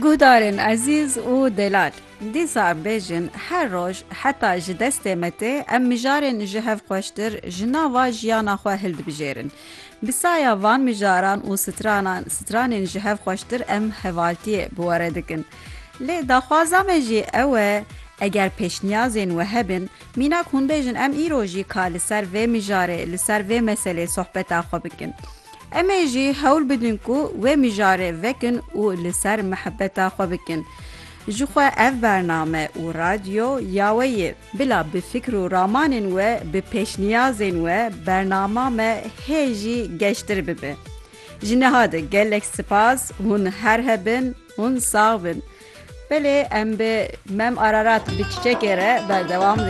Guhdarên ezîz û delal, dîsa bêjin her roj heta ji destê me tê em mijarên ji hev xweştir ji nava jiyana xwe hildibijêrin. Bi saya van mijaran û stranên ji hev xweştir em hevaltiyê bi were dikin. Lê daxwaza me jî ew e eger pêşniyazên we hebin, mînak hûn bêjin em îro jî ka li ser vê mijarê li ser vê meselê sohbeta xwe bikin. Em ê jî hewl bidin ku wê mijarê vekin û li ser mihebeta xwe bikin. Ji xwe ev bername û radyo yaweyê bila bi fikr û ramanên we bi pêşniyazên we bernama me hê jî geştir bibe. Ji nehadê gelek spas, hûn her hebin, hûn sağ bin. Belê em bi mem ararat bi çiçekê re berdewam